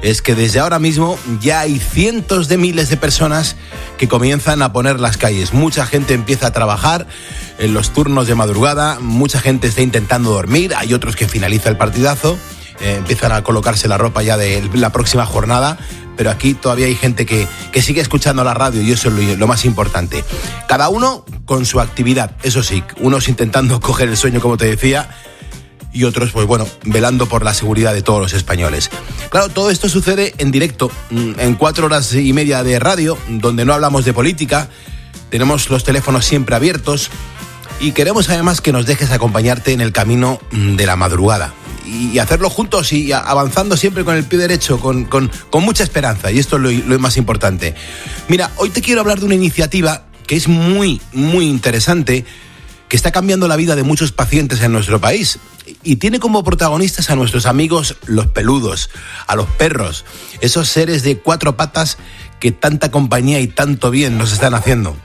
es que desde ahora mismo ya hay cientos de miles de personas que comienzan a poner las calles. Mucha gente empieza a trabajar en los turnos de madrugada, mucha gente está intentando dormir, hay otros que finaliza el partidazo, empiezan a colocarse la ropa ya de la próxima jornada, pero aquí todavía hay gente que sigue escuchando la radio y eso es lo más importante. Cada uno con su actividad, eso sí, unos intentando coger el sueño, como te decía, y otros, pues bueno, velando por la seguridad de todos los españoles. Claro, todo esto sucede en directo, en 4 horas y media de radio, donde no hablamos de política, tenemos los teléfonos siempre abiertos y queremos además que nos dejes acompañarte en el camino de la madrugada y hacerlo juntos y avanzando siempre con el pie derecho, con mucha esperanza, y esto es lo más importante. Mira, hoy te quiero hablar de una iniciativa que es muy, muy interesante, que está cambiando la vida de muchos pacientes en nuestro país y tiene como protagonistas a nuestros amigos los peludos, a los perros, esos seres de 4 patas que tanta compañía y tanto bien nos están haciendo.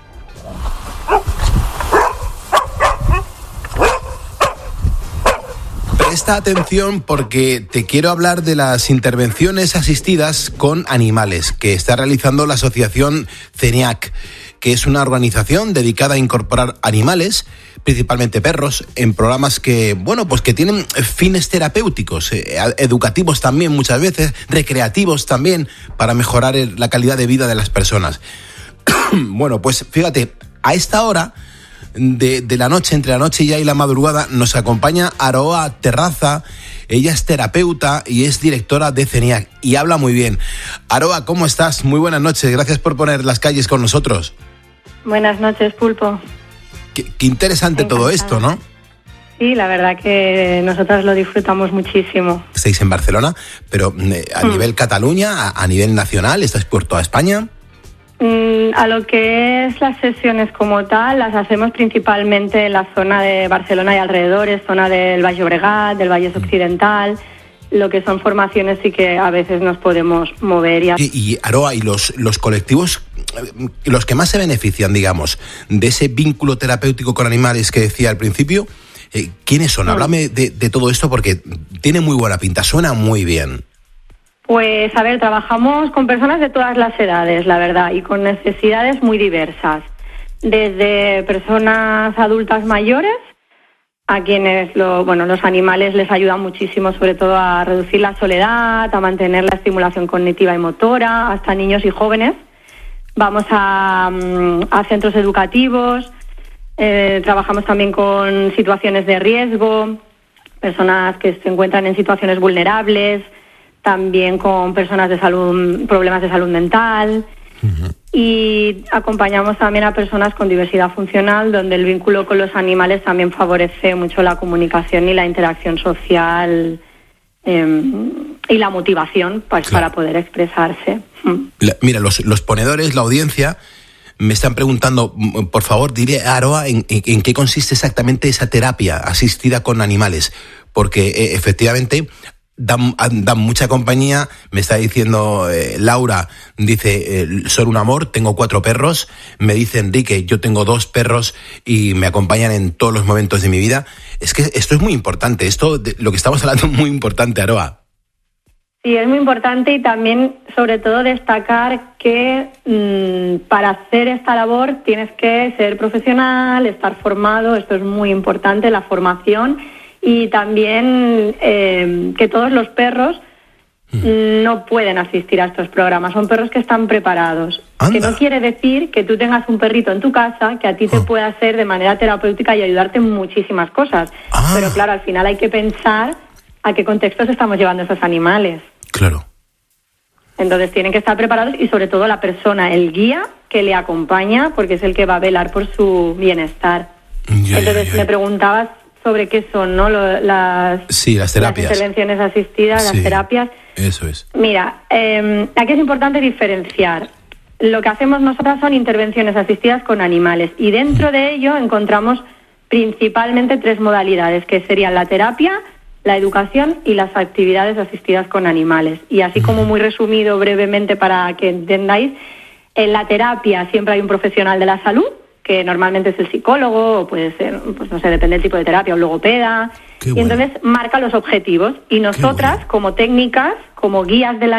Presta atención porque te quiero hablar de las intervenciones asistidas con animales que está realizando la asociación CENIAC, que es una organización dedicada a incorporar animales, principalmente perros, en programas que, bueno, pues que tienen fines terapéuticos, educativos también muchas veces, recreativos también, para mejorar la calidad de vida de las personas. Bueno, pues fíjate, a esta hora de la noche, entre la noche ya y la madrugada, nos acompaña Aroa Terraza. Ella es terapeuta y es directora de CENIAC y habla muy bien. Aroa, ¿cómo estás? Muy buenas noches, gracias por poner las calles con nosotros. Buenas noches, Pulpo. Qué interesante todo esto, ¿no? Sí, la verdad que nosotros lo disfrutamos muchísimo. Estáis en Barcelona, pero a nivel Cataluña, a nivel nacional, ¿estáis por toda España? A lo que es las sesiones como tal, las hacemos principalmente en la zona de Barcelona y alrededores, zona del Baix Llobregat, del Vallès Occidental. Lo que son formaciones sí que a veces nos podemos mover. Y Aroa, ¿y los colectivos, los que más se benefician, digamos, de ese vínculo terapéutico con animales que decía al principio, quiénes son? Háblame de todo esto porque tiene muy buena pinta, suena muy bien. Pues, a ver, trabajamos con personas de todas las edades, la verdad, y con necesidades muy diversas. Desde personas adultas mayores, a quienes los animales les ayudan muchísimo, sobre todo a reducir la soledad, a mantener la estimulación cognitiva y motora, hasta niños y jóvenes. Vamos a centros educativos, trabajamos también con situaciones de riesgo, personas que se encuentran en situaciones vulnerables, también con personas de salud, problemas de salud mental. Uh-huh. Y acompañamos también a personas con diversidad funcional, donde el vínculo con los animales también favorece mucho la comunicación y la interacción social y la motivación, pues, claro, para poder expresarse. Mira, los ponedores, la audiencia, me están preguntando, por favor, dile a Aroa en qué consiste exactamente esa terapia asistida con animales, porque efectivamente dan mucha compañía. Me está diciendo Laura, dice, son un amor, tengo 4 perros. Me dice Enrique, yo tengo 2 perros y me acompañan en todos los momentos de mi vida. Es que esto es muy importante, lo que estamos hablando es muy importante, Aroa. Sí, es muy importante, y también, sobre todo, destacar que para hacer esta labor tienes que ser profesional, estar formado. Esto es muy importante, la formación. Y también que todos los perros no pueden asistir a estos programas. Son perros que están preparados. Anda. Que no quiere decir que tú tengas un perrito en tu casa que a ti te pueda hacer de manera terapéutica y ayudarte en muchísimas cosas. Pero claro, al final hay que pensar a qué contextos estamos llevando esos animales. Claro. Entonces tienen que estar preparados, y sobre todo la persona, el guía que le acompaña, porque es el que va a velar por su bienestar. Entonces me preguntabas sobre qué son, ¿no? Las terapias. Las intervenciones asistidas, sí, las terapias. Eso es. Mira, aquí es importante diferenciar. Lo que hacemos nosotras son intervenciones asistidas con animales, y dentro de ello encontramos principalmente 3 modalidades, que serían la terapia, la educación y las actividades asistidas con animales. Y así como muy resumido, brevemente, para que entendáis, en la terapia siempre hay un profesional de la salud, que normalmente es el psicólogo, o puede ser, pues no sé, depende del tipo de terapia, un logopeda. Y entonces marca los objetivos. Y nosotras, como técnicas, como guías de la